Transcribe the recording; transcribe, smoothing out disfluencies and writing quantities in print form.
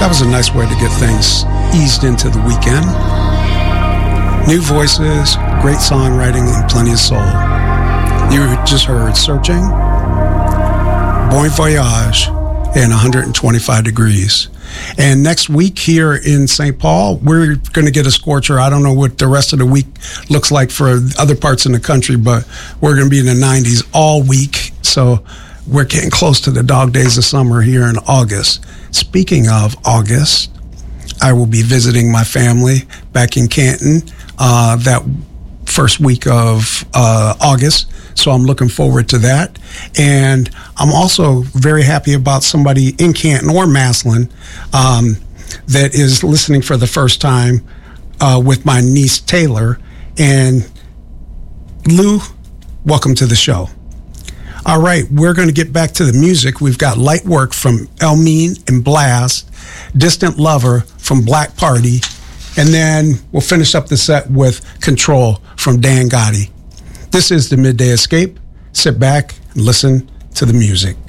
That was a nice way to get things eased into the weekend. New voices, great songwriting, and plenty of soul. You just heard Searching, Bon Voyage, and 125 Degrees. And next week here in St. Paul, we're going to get a scorcher. I don't know what the rest of the week looks like for other parts in the country, but we're going to be in the 90s all week. So we're getting close to the dog days of summer here in August. Speaking of August, I will be visiting my family back in Canton that first week of August. So I'm looking forward to that. And I'm also very happy about somebody in Canton or Massillon that is listening for the first time with my niece Taylor. And Lou, welcome to the show. All right, we're going to get back to the music. We've got Light Work from Elmine and Blast, Distant Lover from Black Party, and then we'll finish up the set with Control from Dan Gotti. This is the Midday Escape. Sit back and listen to the music.